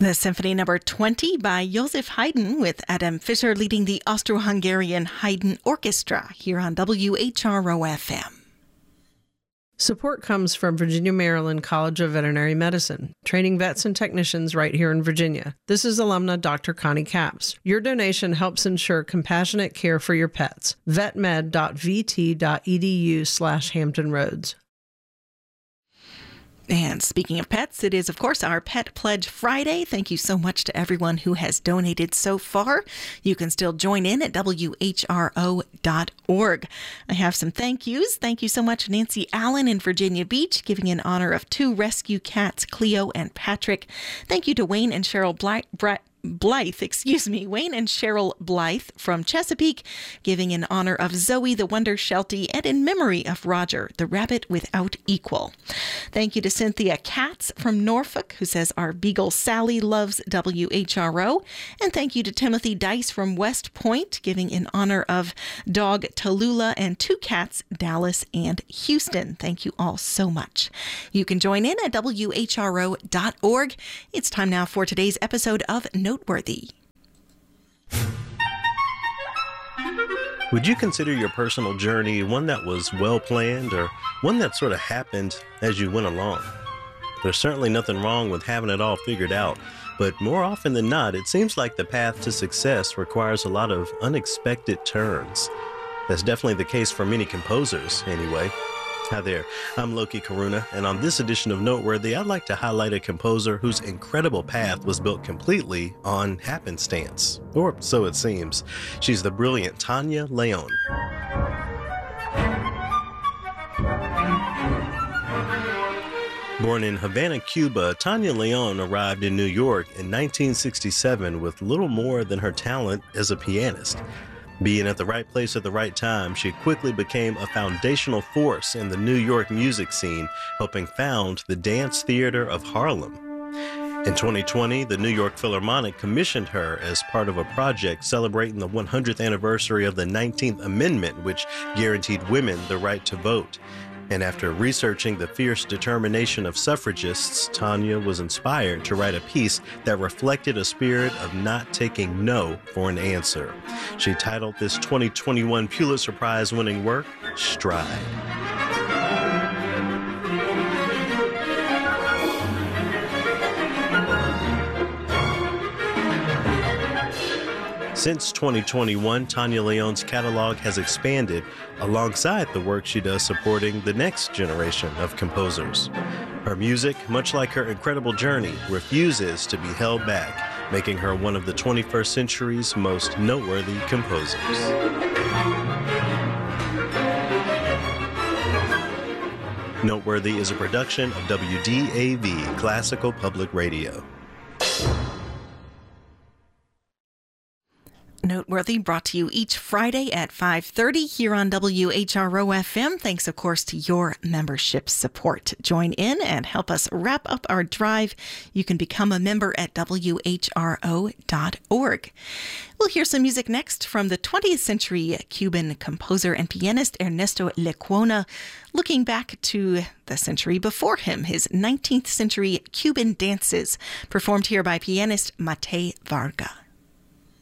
The Symphony Number 20 by Joseph Haydn, with Adam Fischer leading the Austro-Hungarian Haydn Orchestra here on WHRO-FM. Support comes from Virginia, Maryland College of Veterinary Medicine, training vets and technicians right here in Virginia. This is alumna Dr. Connie Capps. Your donation helps ensure compassionate care for your pets. vetmed.vt.edu/Hampton Roads. And speaking of pets, it is, of course, our Pet Pledge Friday. Thank you so much to everyone who has donated so far. You can still join in at WHRO.org. I have some thank yous. Thank you so much, Nancy Allen in Virginia Beach, giving in honor of 2 rescue cats, Cleo and Patrick. Thank you to Wayne and Cheryl Wayne and Cheryl Blythe from Chesapeake, giving in honor of Zoe the Wonder Sheltie and in memory of Roger, the rabbit without equal. Thank you to Cynthia Katz from Norfolk, who says our beagle Sally loves WHRO. And thank you to Timothy Dice from West Point, giving in honor of dog Tallulah and 2 cats, Dallas and Houston. Thank you all so much. You can join in at WHRO.org. It's time now for today's episode of Noteworthy. Would you consider your personal journey one that was well planned, or one that sort of happened as you went along? There's certainly nothing wrong with having it all figured out, but more often than not, it seems like the path to success requires a lot of unexpected turns. That's definitely the case for many composers, anyway. Hi there, I'm Loki Karuna, and on this edition of Noteworthy, I'd like to highlight a composer whose incredible path was built completely on happenstance, or so it seems. She's the brilliant Tania León. Born in Havana, Cuba, Tania León arrived in New York in 1967 with little more than her talent as a pianist. Being at the right place at the right time, she quickly became a foundational force in the New York music scene, helping found the Dance Theater of Harlem. In 2020, the New York Philharmonic commissioned her as part of a project celebrating the 100th anniversary of the 19th Amendment, which guaranteed women the right to vote. And after researching the fierce determination of suffragists, Tania was inspired to write a piece that reflected a spirit of not taking no for an answer. She titled this 2021 Pulitzer Prize-winning work, Stride. Since 2021, Tania León's catalog has expanded alongside the work she does supporting the next generation of composers. Her music, much like her incredible journey, refuses to be held back, making her one of the 21st century's most noteworthy composers. Noteworthy is a production of WDAV Classical Public Radio. Noteworthy, brought to you each Friday at 5:30 here on WHRO-FM. Thanks, of course, to your membership support. Join in and help us wrap up our drive. You can become a member at WHRO.org. We'll hear some music next from the 20th century Cuban composer and pianist Ernesto Lecuona, looking back to the century before him, his 19th century Cuban dances, performed here by pianist Mate Varga.